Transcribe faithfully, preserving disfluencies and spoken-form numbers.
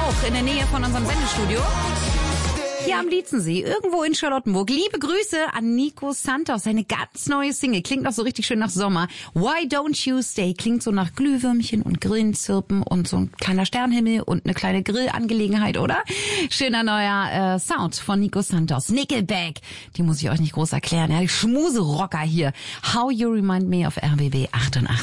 auch in der Nähe von unserem Sendestudio. Hier am Lietzensee, irgendwo in Charlottenburg. Liebe Grüße an Nico Santos. Seine ganz neue Single klingt auch so richtig schön nach Sommer. Why Don't You Stay klingt so nach Glühwürmchen und Grillenzirpen und so ein kleiner Sternenhimmel und eine kleine Grillangelegenheit, oder? Schöner neuer äh, Sound von Nico Santos. Nickelback, die muss ich euch nicht groß erklären. Ja, die Schmuserocker hier. How You Remind Me of R B B achtundachtzig.